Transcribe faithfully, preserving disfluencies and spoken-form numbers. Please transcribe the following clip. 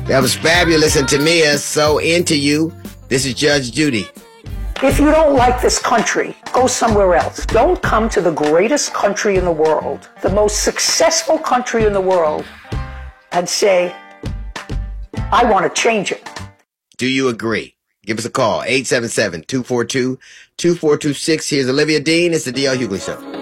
That was fabulous. And Tamia, so into you. This is Judge Judy. If you don't like this country, go somewhere else. Don't come to the greatest country in the world, the most successful country in the world, and say, I want to change it. Do you agree? Give us a call, eight seven seven, two four two, two four two six. Here's Olivia Dean. It's the D L Hughley Show.